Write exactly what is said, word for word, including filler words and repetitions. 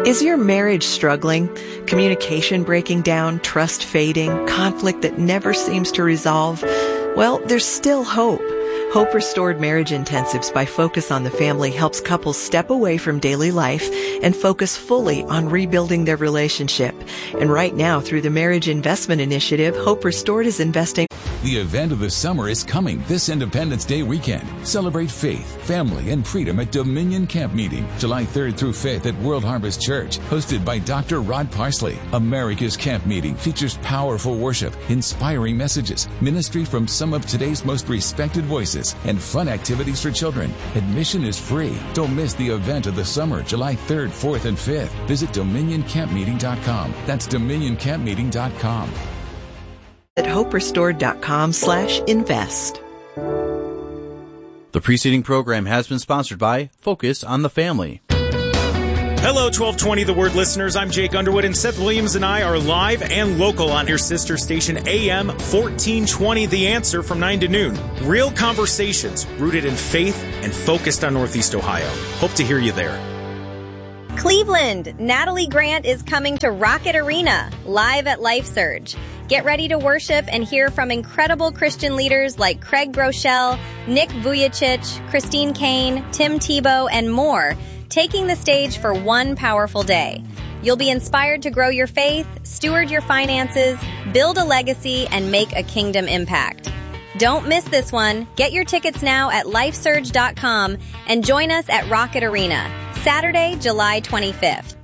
Is your marriage struggling? Communication breaking down, trust fading, conflict that never seems to resolve? Well, there's still hope. Hope Restored Marriage Intensives by Focus on the Family helps couples step away from daily life and focus fully on rebuilding their relationship. And right now, through the Marriage Investment Initiative, Hope Restored is investing. The event of the summer is coming this Independence Day weekend. Celebrate faith, family, and freedom at Dominion Camp Meeting, July third through fifth at World Harvest Church, hosted by Doctor Rod Parsley. America's Camp Meeting features powerful worship, inspiring messages, ministry from some of today's most respected voices, and fun activities for children. Admission is free. Don't miss the event of the summer, July third, fourth, and fifth. Visit dominion camp meeting dot com. That's dominion camp meeting dot com. At hope restored dot com slash invest. The preceding program has been sponsored by Focus on the Family. Hello, twelve twenty The Word listeners. I'm Jake Underwood, and Seth Williams and I are live and local on your sister station A M fourteen twenty The Answer from nine to noon. Real conversations rooted in faith and focused on Northeast Ohio. Hope to hear you there. Cleveland, Natalie Grant is coming to Rocket Arena, live at Life Surge. Get ready to worship and hear from incredible Christian leaders like Craig Groeschel, Nick Vujicic, Christine Kane, Tim Tebow, and more, taking the stage for one powerful day. You'll be inspired to grow your faith, steward your finances, build a legacy, and make a kingdom impact. Don't miss this one. Get your tickets now at life surge dot com and join us at Rocket Arena, Saturday, July twenty-fifth.